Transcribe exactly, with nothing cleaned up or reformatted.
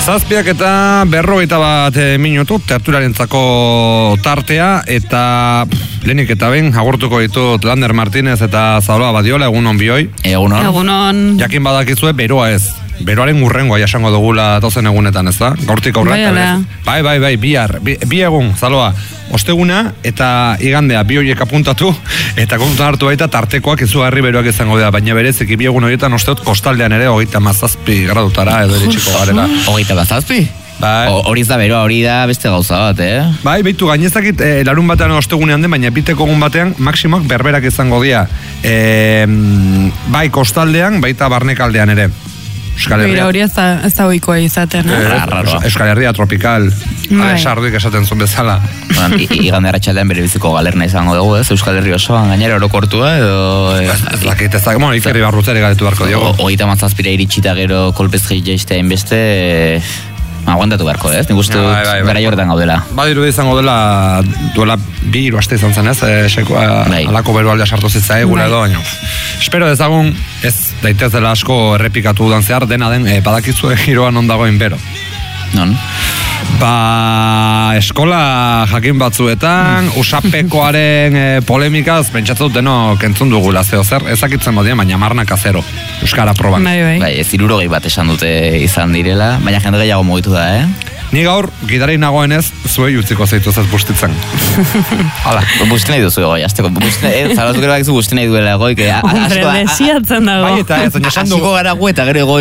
Zazpiak eta berrogeita bat minutu tertuliarentzako tartea eta lehenik eta ben agurtuko ditut Lander Martínez eta Zaoloa Badiola, egunon bioi. Egunon. Egunon. Jakin badakizue beroa ez. Beroaren urrengoa jasango dugula tozen egunetan, ez da? Gaurtik aurrera. Bai, bai, bai, bai, bihar, bi, bi egun, Zaloa. Osteguna eta igandea bi horiek apuntatu eta kontutan hartu baita tartekoak izugarri beroak izango dira, baina bereziki bi egun horietan uste dut kostaldean ere hogeita mazazpi gradutara edo iritsiko garela. Hogeita mazazpi? Bai. Hori ez da beroa, hori da beste gauza bat, eh? Bai, behitu gainezakit e, larun batean ostegunean den, baina biteko egun batean maksimoak berberak izango dira. E, bai kostaldean, baita barnekaldean ere. Euskal Herria. Hori ez da, ez da oikoa izaten, eh? E, Euskal Herria tropical. Ale sarduik esaten zuen bezala. Igande arratsaldean bere biziko galerna izango dugu, ez? Euskal Herri osoan gainera orokortua edo... Ez lakit, ez da, bueno, ikerri barrutzere galetu beharko diogo. Hogeita mazazpira iritsita gero kolpez gehiagistea inbeste... Aguantatu beharko, ez? Nik uste dut gara jortan gaudela. Badiru izango dela duela bi hiru aste izan zen, ez? E, sekoa, alako berualdea sartu zitza egula edo, baina. Espero dezagun, ez daitez dela asko errepikatu dudan zehar, dena den, e, badakizue giroan ondagoen bero. Non? Ba, eskola jakin batzuetan, usapekoaren e, polemikaz, pentsatzen dut denok entzun dugula zeo zer, ezakitzen badian, baina marnaka zero, euskara proban. Bai, bai. Bai, ez irurogei bat esan dute izan direla, baina jende gehiago mugitu da, eh? Ni gaur, gidari nagoenez, zuei utziko zeitu ez bustitzen. Hala. Busti nahi duzu goi, azteko. Zalazuk ero bakizu busti nahi duela goi. Hombre, desiatzen dago. Bai, eta ez, Hasiko gara gu eta gero